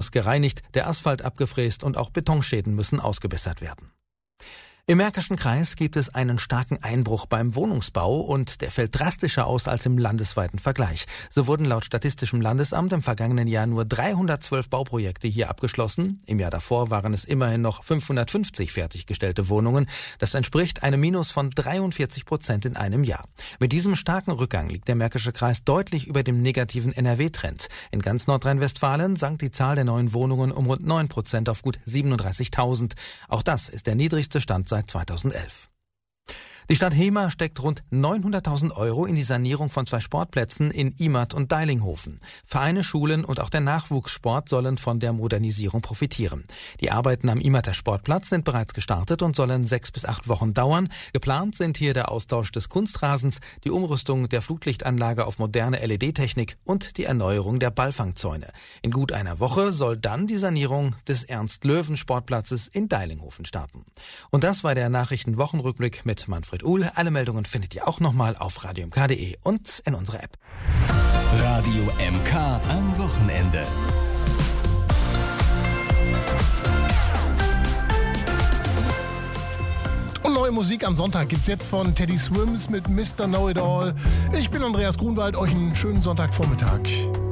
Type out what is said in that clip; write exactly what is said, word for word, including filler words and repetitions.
muss gereinigt, der Asphalt abgefräst und auch Betonschäden müssen ausgebessert werden. Im Märkischen Kreis gibt es einen starken Einbruch beim Wohnungsbau und der fällt drastischer aus als im landesweiten Vergleich. So wurden laut Statistischem Landesamt im vergangenen Jahr nur dreihundertzwölf Bauprojekte hier abgeschlossen. Im Jahr davor waren es immerhin noch fünfhundertfünfzig fertiggestellte Wohnungen. Das entspricht einem Minus von dreiundvierzig Prozent in einem Jahr. Mit diesem starken Rückgang liegt der Märkische Kreis deutlich über dem negativen N R W-Trend. In ganz Nordrhein-Westfalen sank die Zahl der neuen Wohnungen um rund neun Prozent auf gut siebenunddreißigtausend. Auch das ist der niedrigste Stand seit zweitausendelf. Die Stadt Hemer steckt rund neunhunderttausend Euro in die Sanierung von zwei Sportplätzen in Imert und Deilinghofen. Vereine, Schulen und auch der Nachwuchssport sollen von der Modernisierung profitieren. Die Arbeiten am Imerter Sportplatz sind bereits gestartet und sollen sechs bis acht Wochen dauern. Geplant sind hier der Austausch des Kunstrasens, die Umrüstung der Flutlichtanlage auf moderne L E D-Technik und die Erneuerung der Ballfangzäune. In gut einer Woche soll dann die Sanierung des Ernst-Löwen-Sportplatzes in Deilinghofen starten. Und das war der Nachrichtenwochenrückblick mit Manfred Uhl. Alle Meldungen findet ihr auch nochmal auf radio m k punkt de und in unserer App. Radio M K am Wochenende. Und neue Musik am Sonntag gibt's jetzt von Teddy Swims mit Mister Know-It-All. Ich bin Andreas Grunwald, euch einen schönen Sonntagvormittag.